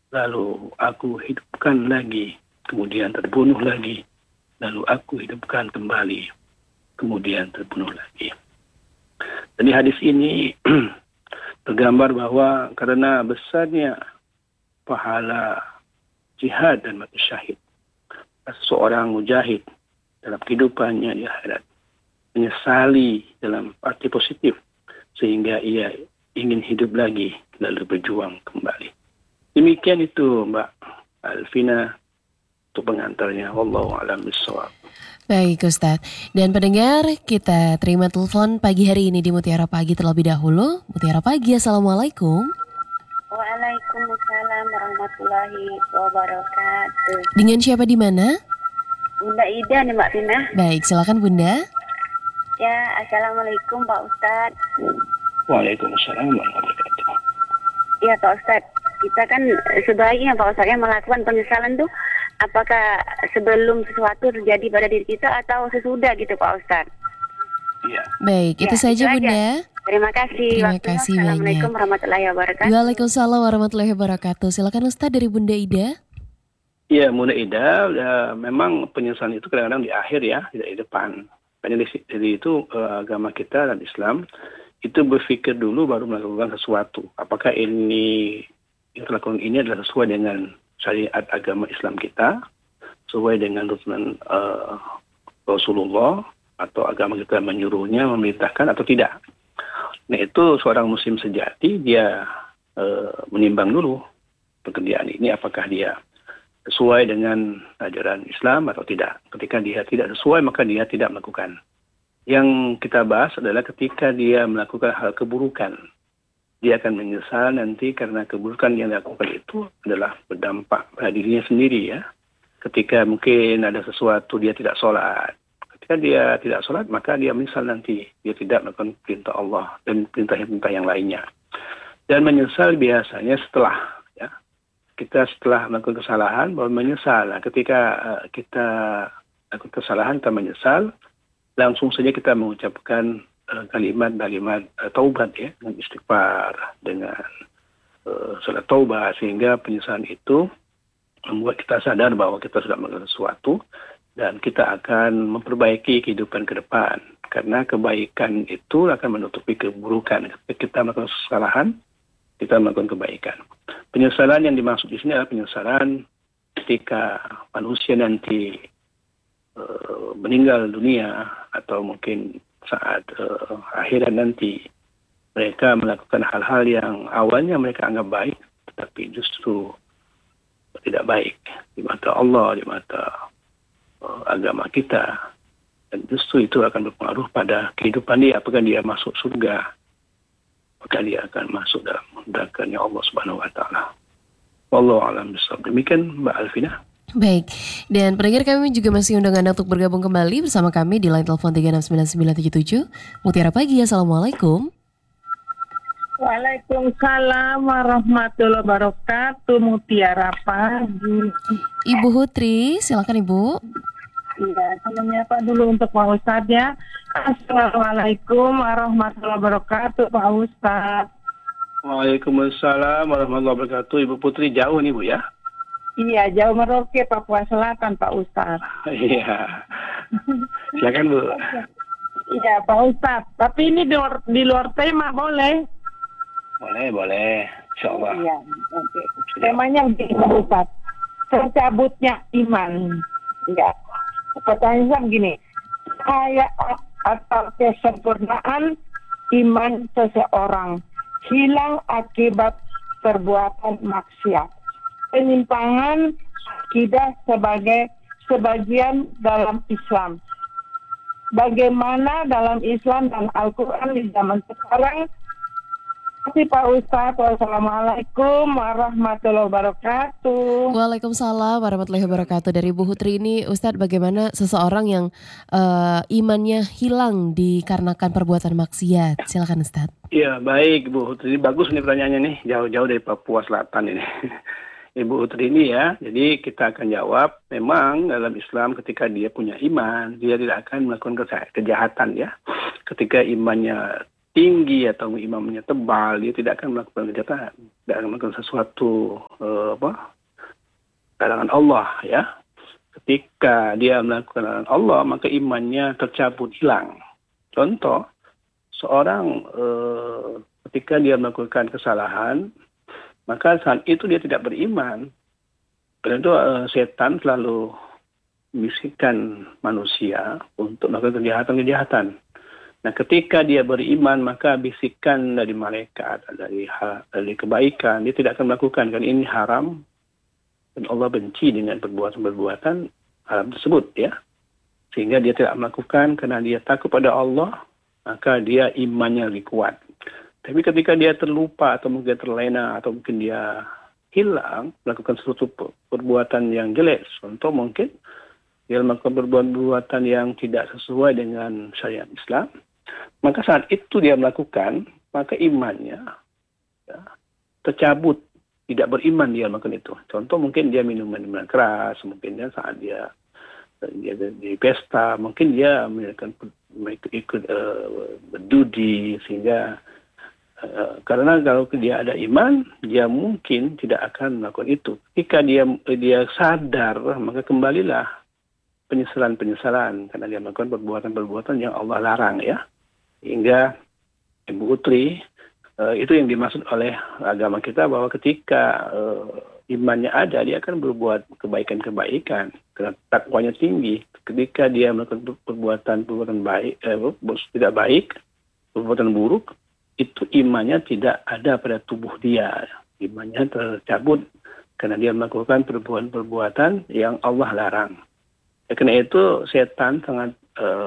lalu aku hidupkan lagi, kemudian terbunuh lagi, lalu aku hidupkan kembali, kemudian terbunuh lagi. Dan di hadis ini tergambar bahwa karena besarnya pahala jihad dan mati syahid, seorang mujahid dalam kehidupannya di akhirat menyesali dalam arti positif, sehingga ia ingin hidup lagi lalu berjuang kembali. Demikian itu Mbak Alvina untuk pengantarnya. Wallahu a'lam bishawab. Baik Ustadz, dan pendengar kita terima telepon pagi hari ini di Mutiara Pagi terlebih dahulu. Mutiara Pagi, Assalamualaikum. Waalaikumsalam warahmatullahi wabarakatuh. Dengan siapa di mana? Bunda Ida nih Mbak Tina. Baik, silakan Bunda. Ya, Assalamualaikum Pak Ustadz. Waalaikumsalam warahmatullahi wabarakatuh. Ya Pak Ustadz, kita kan sebaiknya Pak Ustadz melakukan penyesalan tuh apakah sebelum sesuatu terjadi pada diri kita atau sesudah gitu Pak Ustadz? Iya. Baik, itu saja Bunda. Terima kasih. Terima kasih banyak. Assalamualaikum warahmatullahi wabarakatuh. Waalaikumsalam warahmatullahi wabarakatuh. Silakan Ustadz dari Bunda Ida. Iya, Bunda Ida, memang penyesalan itu kadang-kadang di akhir ya, tidak di depan. Karena dari itu agama kita dan Islam itu berpikir dulu baru melakukan sesuatu. Apakah ini yang terlakukan ini adalah sesuai dengan syariat agama Islam kita, sesuai dengan tuntunan Rasulullah, atau agama kita menyuruhnya, memerintahkan atau tidak. Nah itu seorang muslim sejati, dia menimbang dulu pekerjaan ini apakah dia sesuai dengan ajaran Islam atau tidak. Ketika dia tidak sesuai, maka dia tidak melakukan. Yang kita bahas adalah ketika dia melakukan hal keburukan. Dia akan menyesal nanti karena keburukan yang dilakukan itu adalah berdampak pada dirinya sendiri ya. Ketika mungkin ada sesuatu dia tidak sholat. Ketika dia tidak sholat, maka dia menyesal nanti. Dia tidak melakukan perintah Allah dan perintah-perintah yang lainnya. Dan menyesal biasanya setelah ya. Kita setelah melakukan kesalahan baru menyesal. Nah, ketika kita melakukan kesalahan, kita menyesal, langsung saja kita mengucapkan kalimat-kalimat taubat ya, dengan istighfar, dengan salat taubat, sehingga penyesalan itu membuat kita sadar bahwa kita sudah melakukan sesuatu dan kita akan memperbaiki kehidupan ke depan. Karena kebaikan itu akan menutupi keburukan. Ketika kita melakukan kesalahan, kita melakukan kebaikan. Penyesalan yang dimaksud di sini adalah penyesalan ketika manusia nanti meninggal dunia atau mungkin saat akhirat nanti mereka melakukan hal-hal yang awalnya mereka anggap baik tetapi justru tidak baik di mata Allah, di mata agama kita, dan justru itu akan berpengaruh pada kehidupan dia. Apakah dia masuk surga, maka dia akan masuk dalam neraka-Nya Allah Subhanahu wa taala. Wallahu a'lam bishawab. Demikian Mbak Alvina. Baik, dan pendengar kami juga masih undang Anda untuk bergabung kembali bersama kami di line telepon 369977. Mutiara Pagi, Assalamualaikum. Waalaikumsalam warahmatullahi wabarakatuh. Mutiara Pagi. Ibu Hutri, silakan Ibu. Iya, saya menyapa dulu untuk Pak Ustadz ya. Assalamualaikum warahmatullahi wabarakatuh Pak Ustadz. Waalaikumsalam warahmatullahi wabarakatuh. Ibu Putri jauh nih Bu ya? Iya, jauh Merauke, Papua Selatan Pak Ustadz. Iya. Silakan Bu. Iya Pak Ustadz, tapi ini di luar tema boleh? Boleh. Insyaallah. Iya, oke. Temanya begini Pak Ustadz, tercabutnya iman. Enggak. Pertanyaan saya begini, kayak atau kesempurnaan iman seseorang hilang akibat perbuatan maksiat. Penyimpangan akidah sebagai sebagian dalam Islam. Bagaimana dalam Islam dan Al-Quran di zaman sekarang? Terima kasih Pak Ustadz. Wassalamualaikum warahmatullahi wabarakatuh. Waalaikumsalam warahmatullahi wabarakatuh. Dari Bu Hutri ini, Ustadz, bagaimana seseorang yang imannya hilang dikarenakan perbuatan maksiat? Silakan Ustadz. Iya, baik Bu Hutri. Bagus nih pertanyaannya nih, jauh-jauh dari Papua Selatan ini. Ibu Hutri ini ya, jadi kita akan jawab, memang dalam Islam ketika dia punya iman, dia tidak akan melakukan kejahatan ya. Ketika imannya tinggi atau imamnya tebal, dia tidak akan melakukan kejahatan, tidak akan melakukan sesuatu larangan Allah ya. Ketika dia melakukan larangan Allah, maka imannya tercabut, hilang. Contoh, seorang ketika dia melakukan kesalahan, maka saat itu dia tidak beriman. Karena itu setan selalu membisikkan manusia untuk melakukan kejahatan-kejahatan. Nah, ketika dia beriman, maka bisikan dari malaikat, dari kebaikan, dia tidak akan melakukan. Kan ini haram, dan Allah benci dengan perbuatan-perbuatan haram tersebut, ya. Sehingga dia tidak melakukan karena dia takut pada Allah, maka dia imannya lebih kuat. Tapi ketika dia terlupa atau mungkin terlena atau mungkin dia hilang, melakukan sesuatu perbuatan yang jelek, contoh mungkin dia melakukan perbuatan yang tidak sesuai dengan syariat Islam, maka saat itu dia melakukan, maka imannya ya, tercabut, tidak beriman dia melakukan itu. Contoh mungkin dia minum minuman keras, mungkin dia saat dia di pesta, mungkin dia ikut berdudi, sehingga karena kalau dia ada iman, dia mungkin tidak akan melakukan itu. Ketika dia sadar, maka kembalilah penyesalan karena dia melakukan perbuatan-perbuatan yang Allah larang, ya. Hingga Ibu Utri, itu yang dimaksud oleh agama kita, bahwa ketika imannya ada, dia akan berbuat kebaikan-kebaikan karena takwanya tinggi. Ketika dia melakukan perbuatan baik, tidak baik, perbuatan buruk, itu imannya tidak ada pada tubuh dia. Imannya tercabut karena dia melakukan perbuatan-perbuatan yang Allah larang. Karena itu setan sangat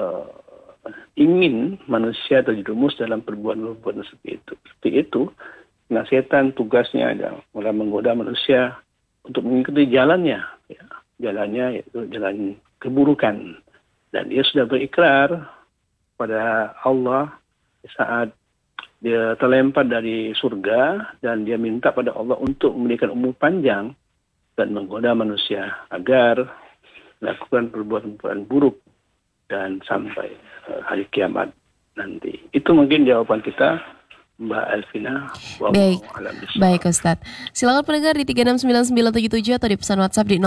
ingin manusia terjerumus dalam perbuatan-perbuatan seperti itu. Nah, setan tugasnya adalah menggoda manusia untuk mengikuti jalannya, ya. Jalannya yaitu jalan keburukan. Dan dia sudah berikrar pada Allah saat dia terlempar dari surga dan dia minta pada Allah untuk memberikan umur panjang dan menggoda manusia agar melakukan perbuatan-perbuatan buruk dan sampai hari kiamat nanti. Itu mungkin jawaban kita, Mbak Elvina. Baik Ustadz. Silakan pendengar di 369977 atau di pesan WhatsApp di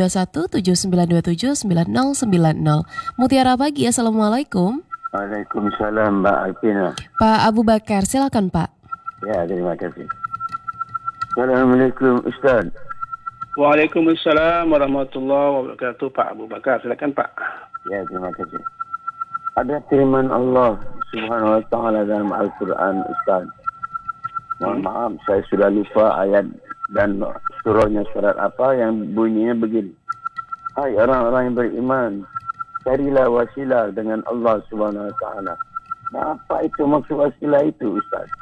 082179279090. Mutiara Pagi, Assalamualaikum. Waalaikumsalam Mbak Alpina. Pak Abu Bakar, silakan Pak. Ya, terima kasih. Assalamualaikum Ustaz. Waalaikumsalam warahmatullahi wabarakatuh. Pak Abu Bakar, silakan Pak. Ya, terima kasih. Ada firman Allah Subhanahu wa taala dalam Al-Qur'an, Ustaz. Mohon maaf, saya sudah lupa ayat dan surahnya surat apa yang bunyinya begini. Hai orang-orang yang beriman, carilah wasilah dengan Allah Subhanahu wa taala. Nah, apa itu maksud wasilah itu, Ustaz?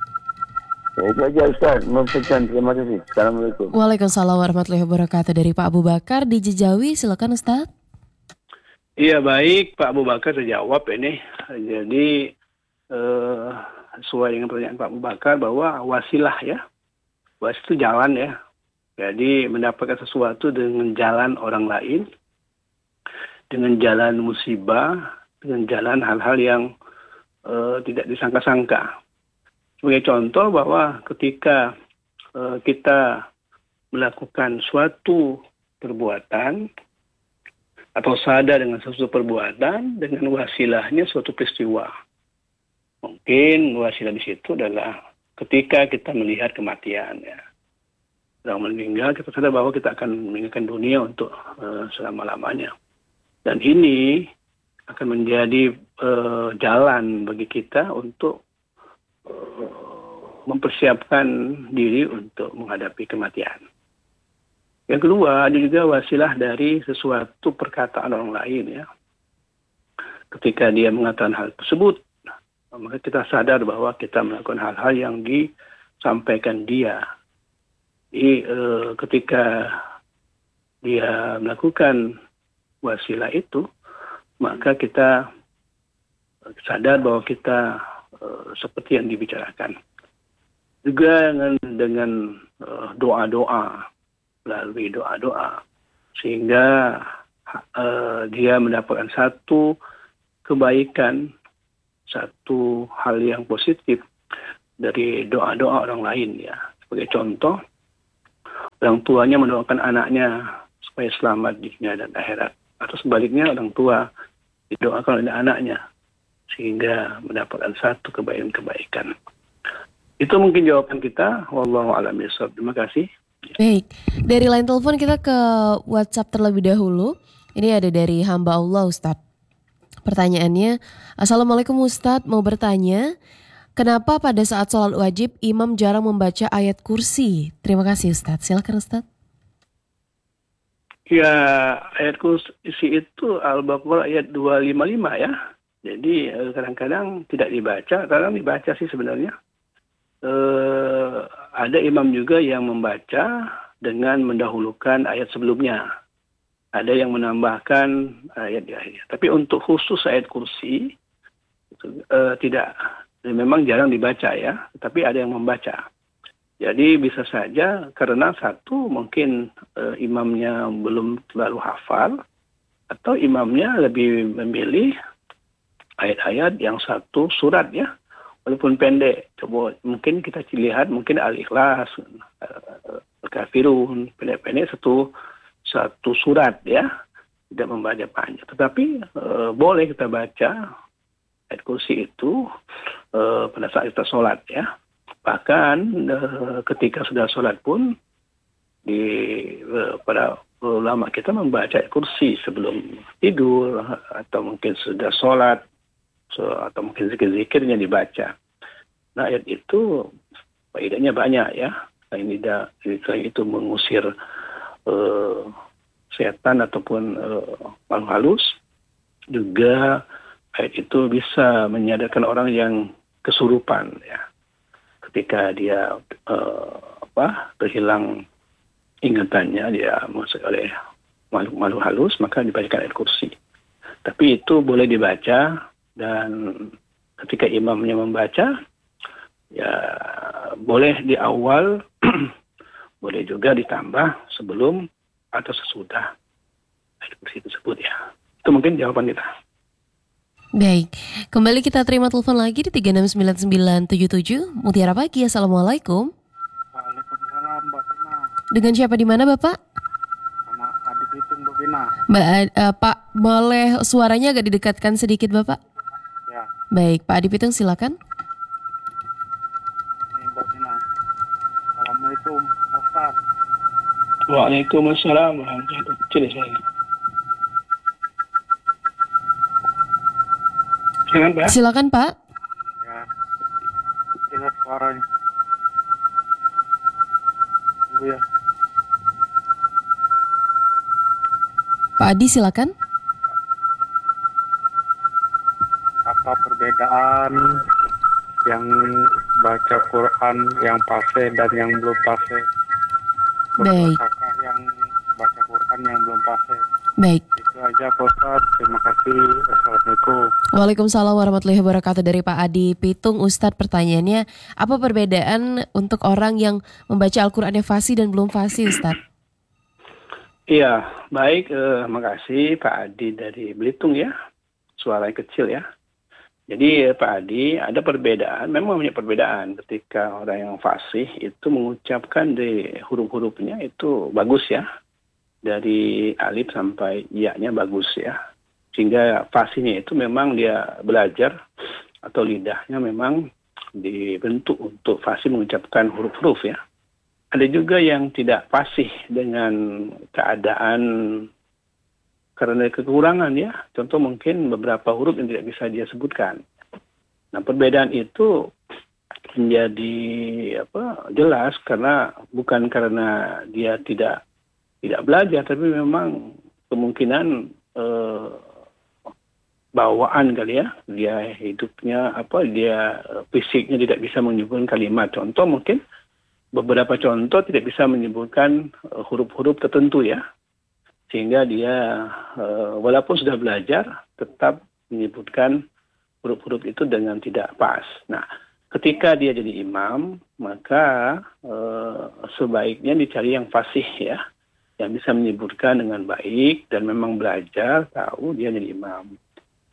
Itu aja Ustaz, mohon terima kasih. Assalamualaikum. Waalaikumsalam warahmatullahi wabarakatuh. Dari Pak Abu Bakar di Jejawi, silakan Ustaz. Iya, baik Pak Abu Bakar, terjawab ini. Jadi sesuai dengan pertanyaan Pak Abu Bakar bahwa wasilah, ya. Wasilah itu jalan, ya. Jadi mendapatkan sesuatu dengan jalan orang lain, dengan jalan musibah, dengan jalan hal-hal yang tidak disangka-sangka. Sebagai contoh bahwa ketika kita melakukan suatu perbuatan atau sadar dengan suatu perbuatan, dengan wasilahnya suatu peristiwa. Mungkin wasilah di situ adalah ketika kita melihat kematian, ya. Orang meninggal, kita sadar bahwa kita akan meninggalkan dunia untuk selama-lamanya. Dan ini akan menjadi jalan bagi kita untuk mempersiapkan diri untuk menghadapi kematian. Yang kedua, ada juga wasilah dari sesuatu perkataan orang lain, ya. Ketika dia mengatakan hal tersebut, maka kita sadar bahwa kita melakukan hal-hal yang disampaikan dia. Jadi ketika dia melakukan wasilah itu, maka kita sadar bahwa kita seperti yang dibicarakan. Juga dengan doa-doa, melalui doa-doa, sehingga dia mendapatkan satu kebaikan, satu hal yang positif dari doa-doa orang lain ya. Sebagai contoh, orang tuanya mendoakan anaknya supaya selamat di dunia dan akhirat. Atau sebaliknya orang tua didoakan oleh anaknya sehingga mendapatkan satu kebaikan-kebaikan. Itu mungkin jawaban kita. Wallahu a'lam bishawab. Terima kasih. Baik, dari line telepon kita ke WhatsApp terlebih dahulu. Ini ada dari hamba Allah Ustadz. Pertanyaannya, Assalamualaikum Ustadz, mau bertanya, kenapa pada saat sholat wajib imam jarang membaca ayat kursi? Terima kasih Ustadz, silakan Ustadz. Ya, ayat kursi itu Al-Baqarah ayat 255 ya. Jadi kadang-kadang tidak dibaca, kadang dibaca sih sebenarnya. Ada imam juga yang membaca dengan mendahulukan ayat sebelumnya. Ada yang menambahkan ayat di akhir. Tapi untuk khusus ayat kursi tidak, memang jarang dibaca ya. Tapi ada yang membaca. Jadi bisa saja karena satu mungkin imamnya belum terlalu hafal atau imamnya lebih memilih ayat-ayat yang satu surat ya. Walaupun pendek, coba mungkin kita lihat mungkin Al-Ikhlas, Al-Kafirun, pendek-pendek satu surat ya, tidak membaca panjang. Tetapi boleh kita baca ayat kursi itu pada saat kita sholat ya. Bahkan ketika sudah sholat pun pada ulama kita membaca ayat kursi sebelum tidur atau mungkin sudah sholat. Atau mungkin zikir-zikirnya dibaca. Nah ayat itu faedahnya banyak ya. Selain itu mengusir setan ataupun makhluk halus. Juga ayat itu bisa menyadarkan orang yang kesurupan ya. Ketika dia terhilang ingatannya, dia masuk oleh makhluk halus, maka dibacakan ayat kursi. Tapi itu boleh dibaca. Dan ketika imamnya membaca, ya boleh di awal, boleh juga ditambah sebelum atau sesudah ayat kursi tersebut ya. Itu mungkin jawaban kita. Baik, kembali kita terima telepon lagi di 369977. Mutiara Pagi, Assalamualaikum. Waalaikumsalam, Mbak Vina. Dengan siapa di mana Bapak? Sama Adi Pitung, Mbak Vina. Pak, boleh suaranya agak didekatkan sedikit Bapak? Ya, Baik, Pak Adi Pitung silakan. ini Mbak Vina. Assalamualaikum, Ustaz. Waalaikumsalam warahmatullahi wabarakatuh. Silakan Pak. Ya, dengar suaranya. Tunggu ya. Pak Adi silakan. Apa perbedaan yang baca Quran yang fase dan yang belum fase? Baik. Apakah yang baca Quran yang belum fase? Baik. Itu aja Pak Ustaz. Terima kasih. Assalamualaikum. Waalaikumsalam warahmatullahi wabarakatuh. Dari Pak Adi Pitung. Ustadz, pertanyaannya, apa perbedaan untuk orang yang membaca Al-Quran yang fasih dan belum fasih Ustadz? Iya, baik. Makasih Pak Adi dari Belitung ya. Suaranya kecil ya. Jadi Pak Adi, ada perbedaan, memang banyak perbedaan ketika orang yang fasih itu mengucapkan di huruf-hurufnya itu bagus ya. Dari alif sampai iya-nya bagus ya. Sehingga fasihnya itu memang dia belajar atau lidahnya memang dibentuk untuk fasih mengucapkan huruf-huruf ya. Ada juga yang tidak fasih dengan keadaan karena kekurangan ya. Contoh mungkin beberapa huruf yang tidak bisa dia sebutkan. Nah, perbedaan itu menjadi jelas karena bukan karena dia tidak belajar, tapi memang kemungkinan bawaan kali ya. Dia hidupnya dia fisiknya tidak bisa menyebutkan kalimat. Contoh mungkin beberapa contoh tidak bisa menyebutkan huruf-huruf tertentu ya. Sehingga dia walaupun sudah belajar tetap menyebutkan huruf-huruf itu dengan tidak pas. Nah, ketika dia jadi imam, maka sebaiknya dicari yang fasih ya, yang bisa menyebutkan dengan baik dan memang belajar tahu dia jadi imam.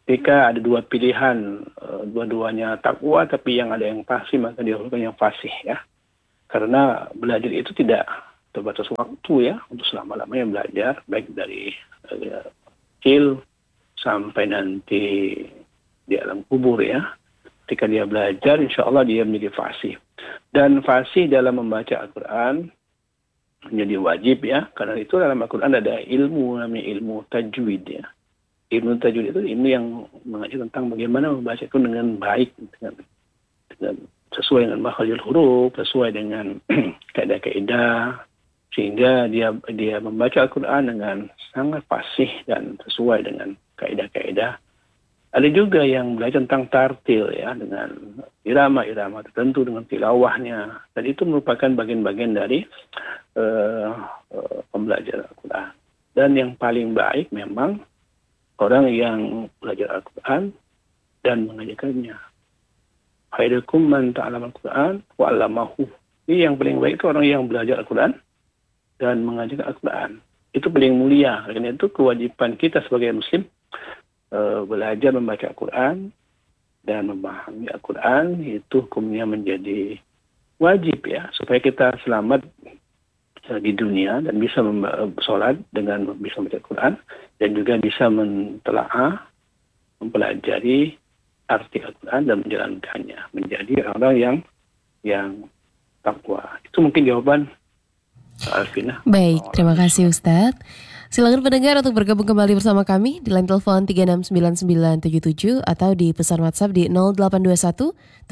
Ketika ada dua pilihan, dua-duanya takwa, tapi yang ada yang fasih, maka didahulukan yang fasih ya. Karena belajar itu tidak terbatas waktu ya, untuk selama-lamanya belajar, baik dari kecil sampai nanti di alam kubur ya. Ketika dia belajar, insya Allah dia menjadi fasih. Dan fasih dalam membaca Al-Quran menjadi wajib ya, karena itu dalam Al-Quran ada ilmu, namanya ilmu tajwid ya. Ilmu tajwid itu ilmu yang mengajar tentang bagaimana membaca itu dengan baik, dengan sesuai dengan makhrajul huruf, sesuai dengan kaidah-kaidah, sehingga dia membaca Al-Quran dengan sangat fasih dan sesuai dengan kaidah-kaidah. Ada juga yang belajar tentang tartil ya, dengan irama-irama tertentu, dengan tilawahnya, dan itu merupakan bagian-bagian dari pembelajaran Al-Quran. Dan yang paling baik memang orang yang belajar Al-Quran dan mengajarkannya. Khairukum man ta'allama Al-Quran wa 'allamahu. Ini yang paling baik itu orang yang belajar Al-Quran dan mengajarkan Al-Quran. Itu paling mulia. Karena itu kewajiban kita sebagai muslim belajar membaca Al-Quran dan memahami Al-Quran, itu hukumnya menjadi wajib ya, supaya kita selamat di dunia dan bisa sholat dengan bisa membaca Al-Quran, dan juga bisa mentelaah, mempelajari arti Al-Quran dan menjalankannya, menjadi orang yang takwa. Itu mungkin jawaban Alvina. Baik, terima kasih Ustadz. Silakan pendengar untuk bergabung kembali bersama kami di line telepon 369977 atau di pesan WhatsApp di 0821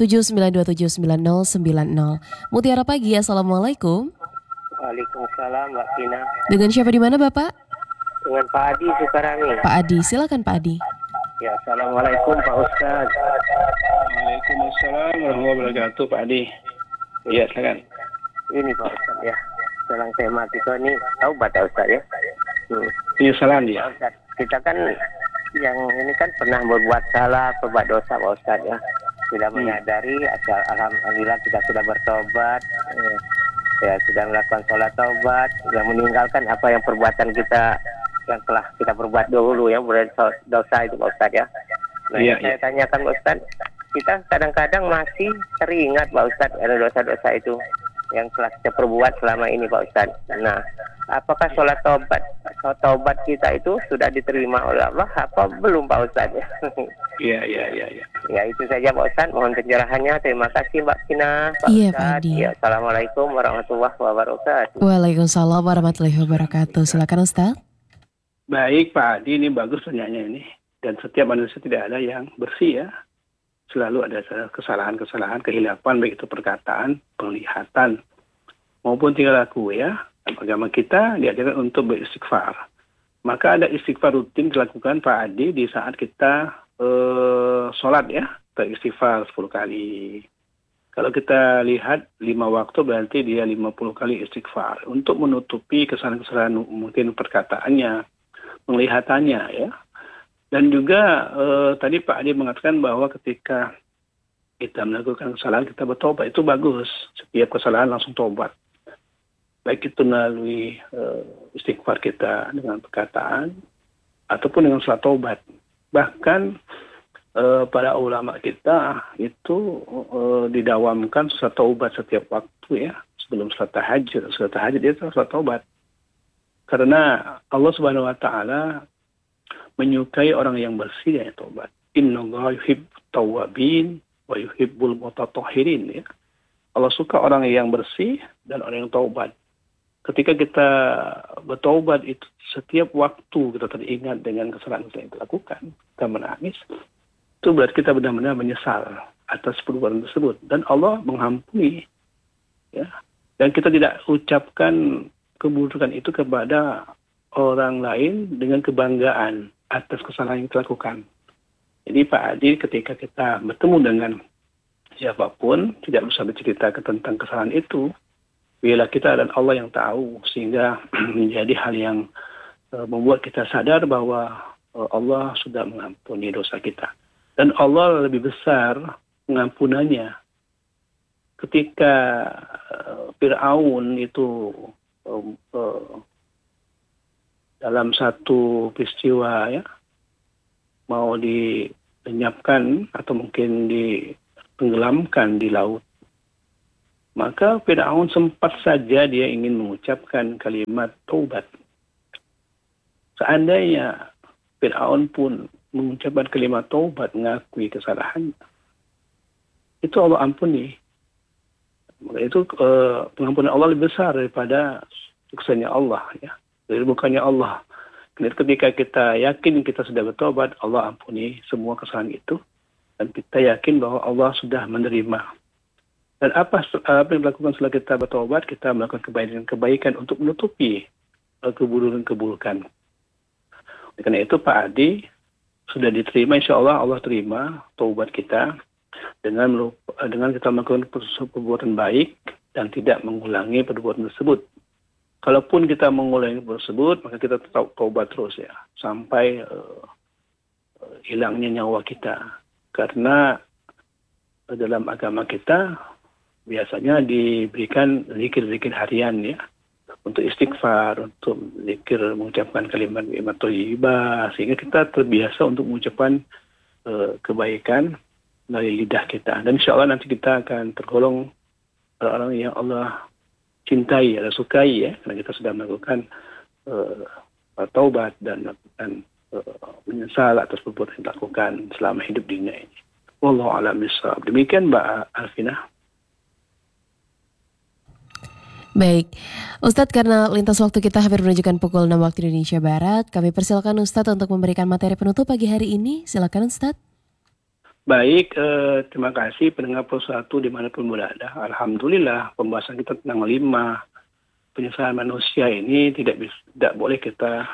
79279090. Mutiara Pagi, Assalamualaikum. Waalaikumsalam Mbak Tina. Dengan siapa di mana Bapak? Dengan Pak Adi Sukarami. Pak Adi, silakan Pak Adi. Ya, Assalamualaikum Pak Ustaz. Waalaikumsalam warahmatullahi wabarakatuh Pak Adi. Iya, silakan. Ini Pak Ustaz ya, dalam tema kita ini taubat ya Ustaz ya. Iya, salam dia. Pak Ustaz, kita kan yang ini kan pernah berbuat salah, berbuat dosa Pak Ustaz ya. Sudah menyadari, alhamdulillah kita sudah bertobat. Ya, sudah melakukan sholat taubat, sudah meninggalkan apa yang perbuatan kita yang telah kita perbuat dahulu ya, dosa itu Pak Ustaz ya. Nah, saya tanyakan Pak Ustaz, kita kadang-kadang masih teringat Pak Ustaz ada dosa-dosa itu yang telah kita perbuat selama ini Pak Ustaz. Nah, apakah sholat taubat kita itu sudah diterima oleh Allah apa belum Pak Ustaz? Iya. Ya, itu saja Pak Ustaz, mohon pencerahannya. Terima kasih Mbak Tina. Iya Pak Adi. Ya, Assalamualaikum warahmatullahi wabarakatuh. Waalaikumsalam warahmatullahi wabarakatuh. Silakan Ustaz. Baik Pak Adi, ini bagus pertanyaannya ini. Dan setiap manusia tidak ada yang bersih ya. Selalu ada kesalahan-kesalahan, kehilapan, baik itu perkataan, penglihatan, maupun tingkah laku ya. Dalam agama kita diajarkan untuk beristighfar. Maka ada istighfar rutin dilakukan Pak Adi di saat kita sholat ya. Beristighfar 10 kali. Kalau kita lihat 5 waktu berarti dia 50 kali istighfar. Untuk menutupi kesalahan-kesalahan mungkin perkataannya, penglihatannya ya. Dan juga tadi Pak Adi mengatakan bahwa ketika kita melakukan kesalahan kita bertobat, itu bagus. Setiap kesalahan langsung tobat. Baik itu melalui istighfar kita dengan perkataan ataupun dengan salat taubat. Bahkan para ulama kita itu didawamkan salat taubat setiap waktu ya, sebelum salat tahajud. Salat tahajud itu salat taubat. Karena Allah Subhanahu wa taala menyukai orang yang bersih dan taubat. Innallaha yuhibbut tawwabin wa yuhibbul mutatahhirin ya. Allah suka orang yang bersih dan orang yang taubat. Ketika kita bertaubat itu setiap waktu kita teringat dengan kesalahan-kesalahan yang kita lakukan, kita menangis, itu berarti kita benar-benar menyesal atas perbuatan tersebut. Dan Allah mengampuni. Ya. Dan kita tidak ucapkan keburukan itu kepada orang lain dengan kebanggaan atas kesalahan yang kita lakukan. Jadi Pak Adi, ketika kita bertemu dengan siapapun, tidak usah bercerita tentang kesalahan itu. Biarlah kita dan Allah yang tahu, sehingga menjadi hal yang membuat kita sadar bahwa Allah sudah mengampuni dosa kita. Dan Allah lebih besar pengampunannya. Ketika Fir'aun itu dalam satu peristiwa ya, mau dilenyapkan atau mungkin ditenggelamkan di laut. Maka Fir'aun sempat saja dia ingin mengucapkan kalimat taubat. Seandainya Fir'aun pun mengucapkan kalimat taubat, mengakui kesalahannya, itu Allah ampuni. Maka itu pengampunan Allah lebih besar daripada siksaannya Allah, ya, dari bukannya Allah. Ketika kita yakin kita sudah bertobat, Allah ampuni semua kesalahan itu, dan kita yakin bahwa Allah sudah menerima. Dan apa yang dilakukan setelah kita bertobat? Kita melakukan kebaikan untuk menutupi keburukan. Karena itu Pak Adi sudah diterima, insya Allah Allah terima taubat kita dengan kita melakukan perbuatan baik dan tidak mengulangi perbuatan tersebut. Kalaupun kita mengulangi tersebut, maka kita tetap taubat terus ya, sampai hilangnya nyawa kita. Karena dalam agama kita biasanya diberikan zikir-zikir harian ya, untuk istighfar, untuk zikir mengucapkan kalimat thayyibah, sehingga kita terbiasa untuk mengucapkan kebaikan dari lidah kita. Dan insya Allah nanti kita akan tergolong orang yang Allah cintai atau sukai ya, karena kita sudah melakukan taubat dan menyesal atas perbuatan yang dilakukan selama hidup di dunia ini. Wallahu a'lam bishawab. Demikian Mbak Alfinah. Baik, Ustadz, karena lintas waktu kita hampir menunjukkan pukul 6 waktu Indonesia Barat, kami persilakan Ustadz untuk memberikan materi penutup pagi hari ini. Silakan Ustadz. Baik, terima kasih pendengar Pro 1 dimanapun berada. Alhamdulillah pembahasan kita tentang 5 penyesalan manusia ini tidak boleh kita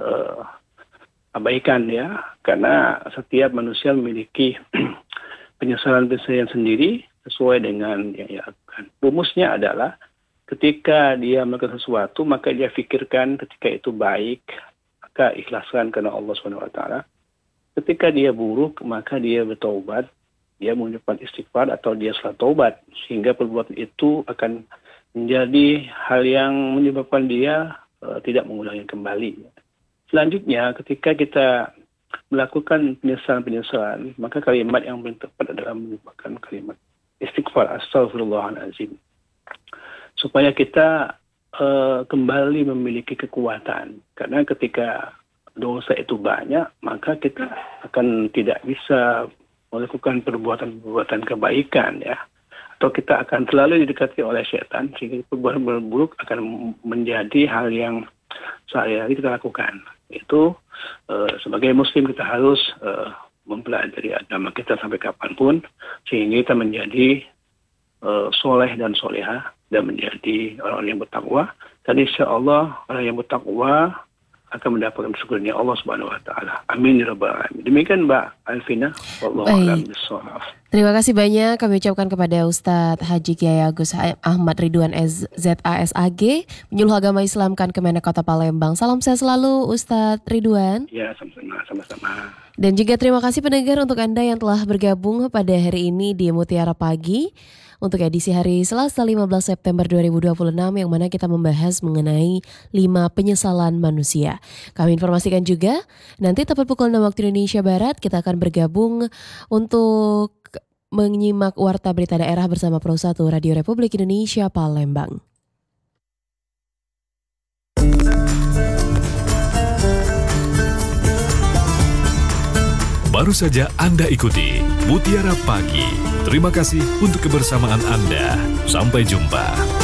abaikan ya, karena setiap manusia memiliki penyesalan sendiri sesuai dengan yang dia lakukan. Rumusnya adalah ketika dia melakukan sesuatu, maka dia fikirkan ketika itu baik, maka ikhlaskan karena Allah SWT. Ketika dia buruk, maka dia bertaubat, dia mengucapkan istighfar atau dia salat taubat, sehingga perbuatan itu akan menjadi hal yang menyebabkan dia tidak mengulangi kembali. Selanjutnya, ketika kita melakukan penyesalan, maka kalimat yang paling tepat adalah merupakan kalimat istighfar, astaghfirullahaladzim. Supaya kita kembali memiliki kekuatan. Karena ketika dosa itu banyak, maka kita akan tidak bisa melakukan perbuatan kebaikan ya. Atau kita akan selalu didekati oleh setan, sehingga perbuatan buruk akan menjadi hal yang sehari-hari kita lakukan. Itu sebagai muslim kita harus mempelajari agama kita sampai kapanpun, sehingga kita menjadi soleh dan soleha dan menjadi orang yang bertakwa. Dan insya Allah orang yang bertakwa akan mendapatkan syukurnya Allah Subhanahu Wa Taala. Amin ya rabbal alamin. Demikian Mbak Alfinah. Wallahu a'lam bishawab. Terima kasih banyak kami ucapkan kepada Ustadz Haji Kiai Agus Ahmad Ridwan ZASAG, penyuluh agama Islam Kemenak Kota Palembang. Salam sehat selalu Ustadz Ridwan. Ya, sama-sama. Dan juga terima kasih pendengar untuk Anda yang telah bergabung pada hari ini di Mutiara Pagi untuk edisi hari Selasa 15 September 2026 yang mana kita membahas mengenai 5 penyesalan manusia. Kami informasikan juga nanti tepat pukul 6 waktu Indonesia Barat kita akan bergabung untuk menyimak Warta Berita Daerah bersama Pro 1 Radio Republik Indonesia Palembang. Baru saja Anda ikuti Mutiara Pagi. Terima kasih untuk kebersamaan Anda. Sampai jumpa.